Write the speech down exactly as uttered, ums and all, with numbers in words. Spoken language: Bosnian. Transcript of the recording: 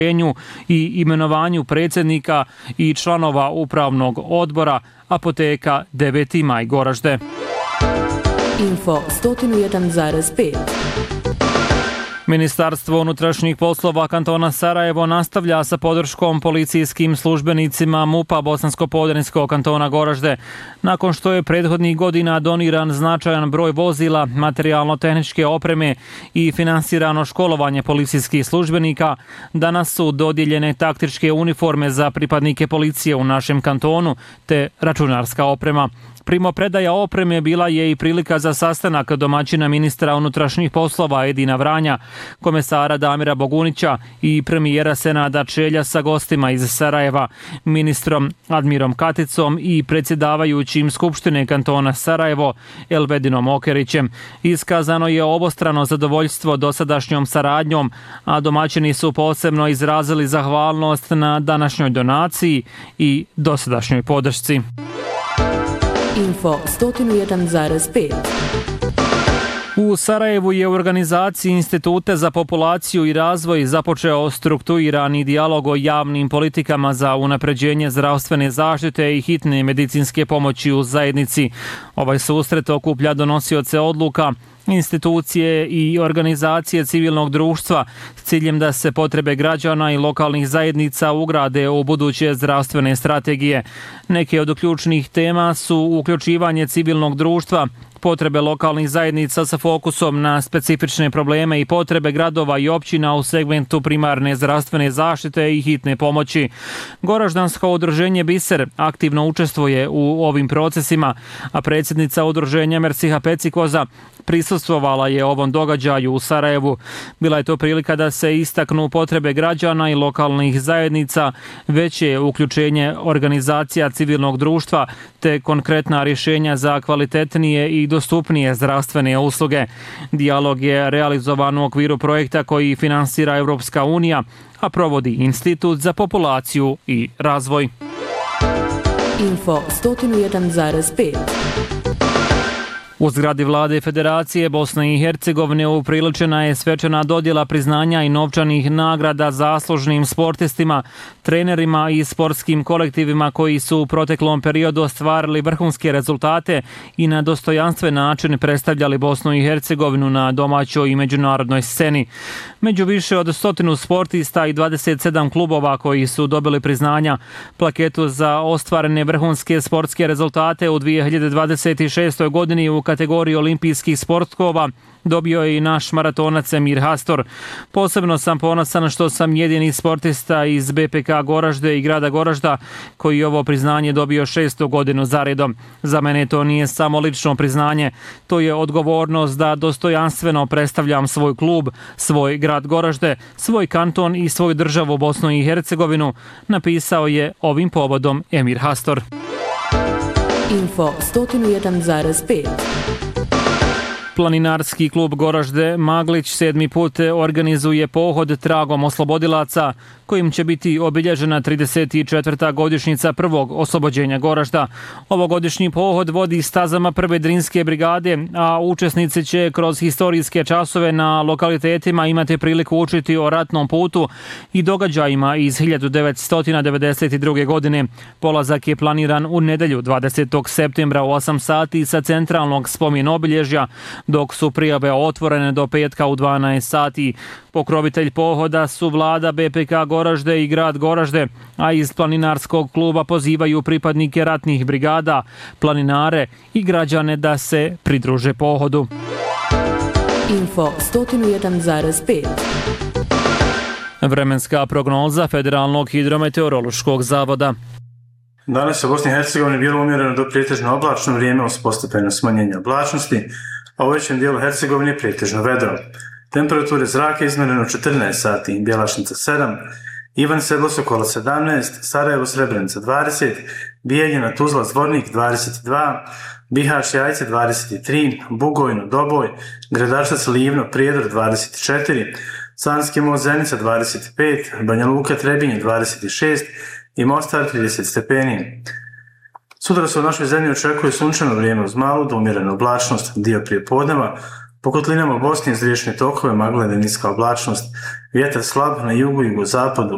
i imenovanju predsjednika i članova upravnog odbora Apoteka deveti maj Goražde. Info sto jedan zarez pet. Ministarstvo unutrašnjih poslova kantona Sarajevo nastavlja sa podrškom policijskim službenicima MUP-a Bosansko-podrinjskog kantona Goražde. Nakon što je prethodnih godina doniran značajan broj vozila, materijalno-tehničke opreme i finansirano školovanje policijskih službenika, danas su dodijeljene taktičke uniforme za pripadnike policije u našem kantonu te računarska oprema. Primopredaja opreme bila je i prilika za sastanak domaćina ministra unutrašnjih poslova Edina Vranja, komesara Damira Bogunića i premijera Senada Čelja sa gostima iz Sarajeva, ministrom Admirom Katicom i predsjedavajućim Skupštine kantona Sarajevo Elvedinom Okerićem. Iskazano je obostrano zadovoljstvo dosadašnjom saradnjom, a domaćini su posebno izrazili zahvalnost na današnjoj donaciji i dosadašnjoj podršci. Info sto jedan zarez pet. U Sarajevu je u organizaciji Instituta za populaciju i razvoj započeo strukturirani dijalog o javnim politikama za unapređenje zdravstvene zaštite i hitne medicinske pomoći u zajednici. Ovaj susret okuplja donosioce odluka, institucije i organizacije civilnog društva s ciljem da se potrebe građana i lokalnih zajednica ugrade u buduće zdravstvene strategije. Neke od ključnih tema su uključivanje civilnog društva, potrebe lokalnih zajednica sa fokusom na specifične probleme i potrebe gradova i općina u segmentu primarne zdravstvene zaštite i hitne pomoći. Goraždansko udruženje Biser aktivno učestvuje u ovim procesima, a predsjednica udruženja Mersiha Pecikoza prisustvovala je ovom događaju u Sarajevu. Bila je to prilika da se istaknu potrebe građana i lokalnih zajednica, veće uključenje organizacija civilnog društva te konkretna rješenja za kvalitetnije i dostupnije zdravstvene usluge. Dijalog je realizovan u okviru projekta koji finansira Evropska unija, a provodi Institut za populaciju i razvoj. Info sto jedan zarez pet. U zgradi vlade Federacije Bosne i Hercegovine upriličena je svečana dodjela priznanja i novčanih nagrada zaslužnim sportistima, trenerima i sportskim kolektivima koji su u proteklom periodu ostvarili vrhunske rezultate i na dostojanstven način predstavljali Bosnu i Hercegovinu na domaćoj i međunarodnoj sceni. Među više od stotinu sportista i dvadeset sedam klubova koji su dobili priznanja, plaketu za ostvarene vrhunske sportske rezultate u dvije hiljade dvadeset šestoj godini u kategoriji olimpijskih sportkova dobio je i naš maratonac Emir Hastor. Posebno sam ponosan što sam jedini sportista iz B P K Goražde i grada Goražda koji ovo priznanje dobio šestu godinu zaredom. Za mene to nije samo lično priznanje, to je odgovornost da dostojanstveno predstavljam svoj klub, svoj grad Goražde, svoj kanton i svoju državu Bosnu i Hercegovinu, napisao je ovim povodom Emir Hastor. Info sto jedan zarez pet. Planinarski klub Goražde Maglić sedmi put organizuje pohod tragom oslobodilaca kojim će biti obilježena trideset četvrta godišnjica prvog oslobođenja Goražda. Ovogodišnji pohod vodi stazama prve Drinske brigade, a učesnici će kroz historijske časove na lokalitetima imati priliku učiti o ratnom putu i događajima iz hiljadu devetsto devedeset druge. godine. Polazak je planiran u nedelju dvadesetog septembra u osam sati sa centralnog spomen obilježja, dok su prijave otvorene do petka u dvanaest sati. Pokrovitelj pohoda su vlada B P K Goražde i grad Goražde, a iz planinarskog kluba pozivaju pripadnike ratnih brigada, planinare i građane da se pridruže pohodu. Info sto jedan zarez pet. Vremenska prognoza Federalnog hidrometeorološkog zavoda. Danas u Bosni i Hercegovini bilo umjereno do pretežno oblačno vrijeme uz postepeno smanjenje oblačnosti, a u većem dijelu Hercegovine pretežno vedro. Temperature zraka izmjereno četrnaest sati, Bjelašnica sedam, Ivan Sedlo Sokola sedamnaest, Sarajevo Srebrenica dvadeset, Bijeljina Tuzla Zvornik dvadeset dva, Bihać Jajce dvadeset tri, Bugojno Doboj, Gradačac Livno Prijedor dvadeset četiri, Sanski most Zenica dvadeset pet, Banja Luka Trebinje dvadeset šest i Mostar trideset stepeni. Sutra se u našoj zemlji očekuje sunčano vrijeme uz malu do umjerenu oblačnost, dio prije podneva, po kotlinama Bosne iz riječne tokove magla da niska oblačnost, vjetar slab na jugu i jugozapadu